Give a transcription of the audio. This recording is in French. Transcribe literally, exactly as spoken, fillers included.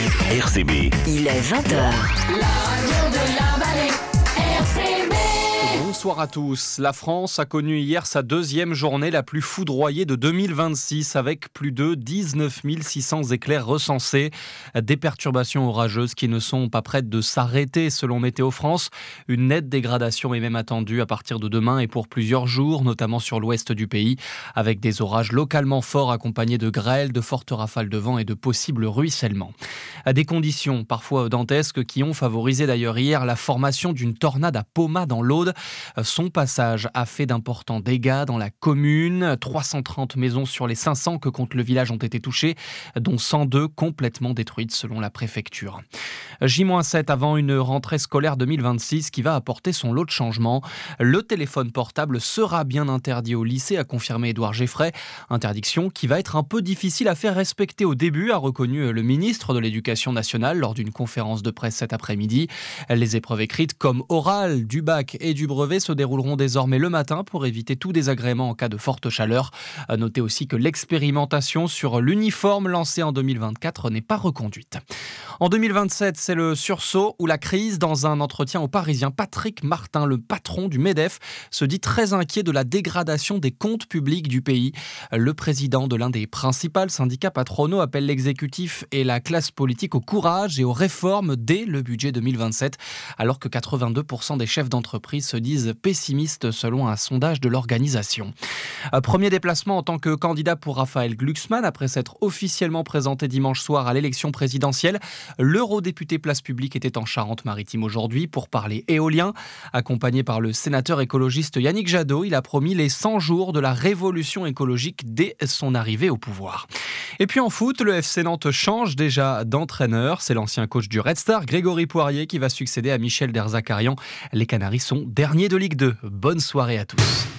R C B. Il est vingt heures. La radio de la vallée, R C B. Bonsoir à tous. La France a connu hier sa deuxième journée la plus foudroyée de deux mille vingt-six avec plus de dix-neuf mille six cents éclairs recensés. Des perturbations orageuses qui ne sont pas prêtes de s'arrêter selon Météo France. Une nette dégradation est même attendue à partir de demain et pour plusieurs jours, notamment sur l'ouest du pays, avec des orages localement forts accompagnés de grêles, de fortes rafales de vent et de possibles ruissellements. À des conditions parfois dantesques qui ont favorisé d'ailleurs hier la formation d'une tornade à Poma dans l'Aude. Son passage a fait d'importants dégâts dans la commune. trois cent trente maisons sur les cinq cents que compte le village ont été touchées, dont cent deux complètement détruites selon la préfecture. J sept avant une rentrée scolaire deux mille vingt-six qui va apporter son lot de changements. Le téléphone portable sera bien interdit au lycée, a confirmé Édouard Geffray. Interdiction qui va être un peu difficile à faire respecter au début, a reconnu le ministre de l'Éducation nationale lors d'une conférence de presse cet après-midi. Les épreuves écrites comme orales du bac et du brevet se dérouleront désormais le matin pour éviter tout désagrément en cas de forte chaleur. À noter aussi que l'expérimentation sur l'uniforme lancée en deux mille vingt-quatre n'est pas reconduite. En deux mille vingt-sept, c'est le sursaut ou la crise. Dans un entretien au Parisien, Patrick Martin, le patron du MEDEF, se dit très inquiet de la dégradation des comptes publics du pays. Le président de l'un des principaux syndicats patronaux appelle l'exécutif et la classe politique au courage et aux réformes dès le budget deux mille vingt-sept, alors que quatre-vingt-deux pour cent des chefs d'entreprise se disent pessimistes selon un sondage de l'organisation. Premier déplacement en tant que candidat pour Raphaël Glucksmann après s'être officiellement présenté dimanche soir à l'élection présidentielle. L'eurodéputé Place Publique était en Charente-Maritime aujourd'hui pour parler éolien. Accompagné par le sénateur écologiste Yannick Jadot, il a promis les cent jours de la révolution écologique dès son arrivée au pouvoir. Et puis en foot, le F C Nantes change déjà d'entraîneur. C'est l'ancien coach du Red Star, Grégory Poirier, qui va succéder à Michel Derzakarian. Les Canaris sont derniers de Ligue deux. Bonne soirée à tous.